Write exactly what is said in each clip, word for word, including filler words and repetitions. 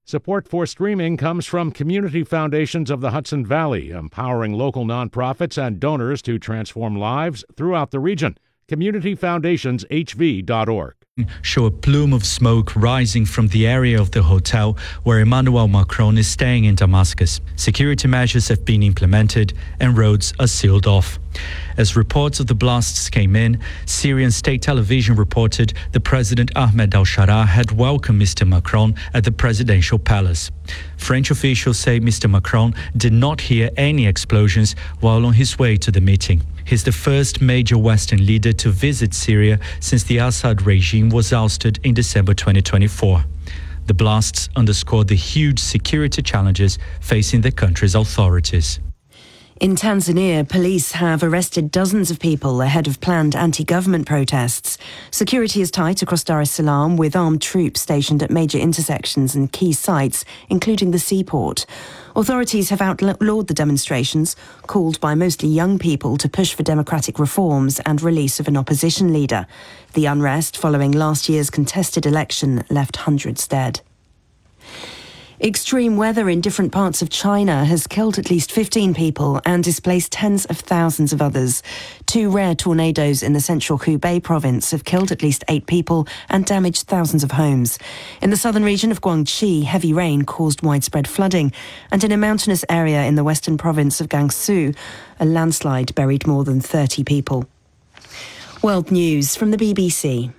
Support for streaming comes from community foundations of the Hudson Valley, empowering local nonprofits and donors to transform lives throughout the region. community foundations h v dot org. Show a plume of smoke rising from the area of the hotel where Emmanuel Macron is staying in Damascus. Security measures have been implemented and roads are sealed off. As reports of the blasts came in, Syrian state television reported the President Ahmed al-Shara had welcomed Mister Macron at the presidential palace. French officials say Mister Macron did not hear any explosions while on his way to the meeting. He's the first major Western leader to visit Syria since the Assad regime was ousted in December twenty twenty-four. The blasts underscored the huge security challenges facing the country's authorities. In Tanzania, police have arrested dozens of people ahead of planned anti-government protests. Security is tight across Dar es Salaam, with armed troops stationed at major intersections and key sites, including the seaport. Authorities have outlawed the demonstrations, called by mostly young people to push for democratic reforms and release of an opposition leader. The unrest following last year's contested election left hundreds dead. Extreme weather in different parts of China has killed at least fifteen people and displaced tens of thousands of others. Two rare tornadoes in the central Hubei province have killed at least eight people and damaged thousands of homes. In the southern region of Guangxi, heavy rain caused widespread flooding, and in a mountainous area in the western province of Gansu, a landslide buried more than thirty people. World News from the B B C.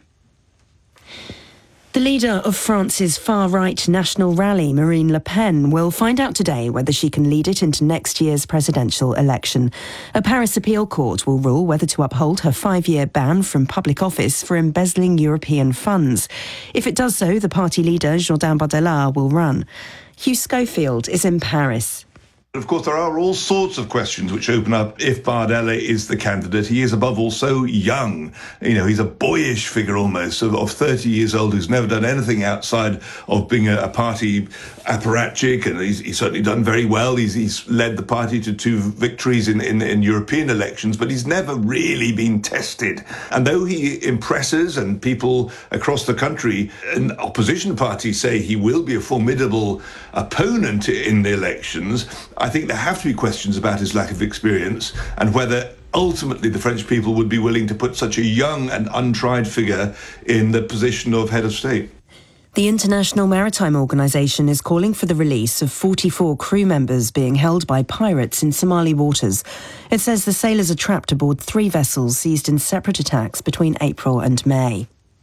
The leader of France's far-right national rally, Marine Le Pen, will find out today whether she can lead it into next year's presidential election. A Paris appeal court will rule whether to uphold her five-year ban from public office for embezzling European funds. If it does so, the party leader, Jordan Bardella, will run. Hugh Schofield is in Paris. Of course, there are all sorts of questions which open up if Bardella is the candidate. He is, above all, so young. You know, he's a boyish figure almost, of, of thirty years old, who's never done anything outside of being a, a party apparatchik, and he's, he's certainly done very well. He's, he's led the party to two victories in, in, in European elections, but he's never really been tested. And though he impresses, and people across the country and opposition parties say he will be a formidable opponent in the elections, I think there have to be questions about his lack of experience and whether ultimately the French people would be willing to put such a young and untried figure in the position of head of state. The International Maritime Organization is calling for the release of forty-four crew members being held by pirates in Somali waters. It says the sailors are trapped aboard three vessels seized in separate attacks between April and May.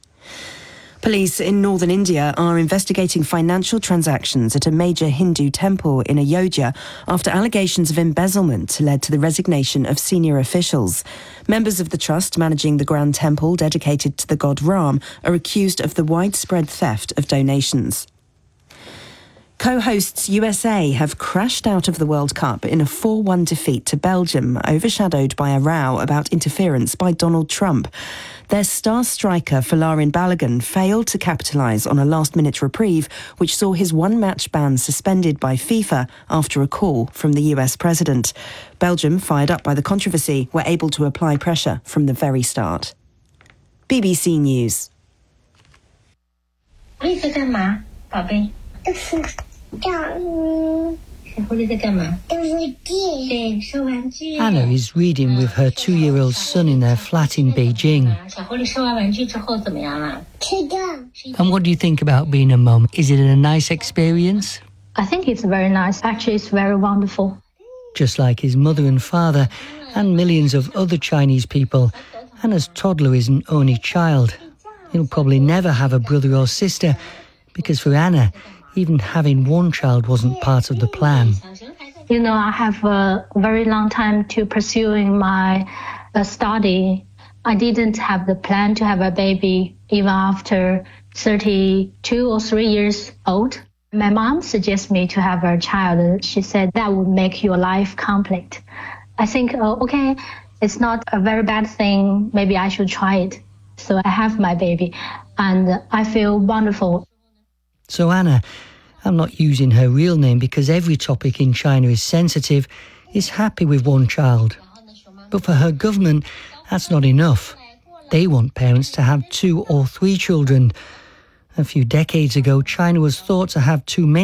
Police in northern India are investigating financial transactions at a major Hindu temple in Ayodhya after allegations of embezzlement led to the resignation of senior officials. Members of the trust managing the Grand Temple dedicated to the god Ram are accused of the widespread theft of donations. Co-hosts U S A have crashed out of the World Cup in a four one defeat to Belgium, overshadowed by a row about interference by Donald Trump. Their star striker, Folarin Balogun, failed to capitalise on a last-minute reprieve, which saw his one-match ban suspended by FIFA after a call from the U S president. Belgium, fired up by the controversy, were able to apply pressure from the very start. B B C News. Anna is reading with her two-year-old son in their flat in Beijing. And what do you think about being a mum? Is it a nice experience? I think it's very nice. Actually, it's very wonderful. Just like his mother and father and millions of other Chinese people, Anna's toddler is an only child. He'll probably never have a brother or sister because for Anna, even having one child wasn't part of the plan. You know, I have a very long time to pursuing my uh, study. I didn't have the plan to have a baby even after thirty-two or three years old. My mom suggested me to have a child. She said that would make your life complete. I think, uh, okay, it's not a very bad thing. Maybe I should try it. So I have my baby and I feel wonderful. So Anna, I'm not using her real name because every topic in China is sensitive, is happy with one child. But for her government, that's not enough. They want parents to have two or three children. A few decades ago, China was thought to have too many